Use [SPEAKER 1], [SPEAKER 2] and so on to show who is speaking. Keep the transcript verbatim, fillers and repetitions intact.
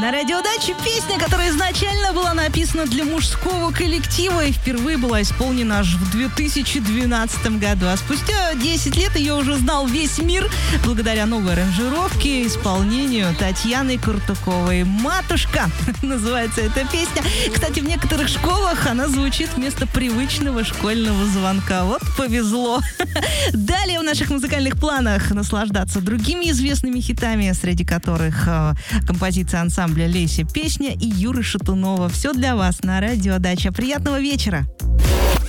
[SPEAKER 1] На радиодаче песня, которая изначально была написана для мужского коллектива и впервые была исполнена аж в две тысячи двенадцатом году. А спустя десять лет ее уже знал весь мир благодаря новой аранжировке и исполнению Татьяны Куртуковой. «Матушка» называется эта песня. Кстати, в некоторых школах она звучит вместо привычного школьного звонка. Вот повезло. Далее в наших музыкальных планах наслаждаться другими известными хитами, среди которых э, композиция ансамбля «Леся», песня и Юры Шатунова. Все для вас на радиодаче. Приятного вечера!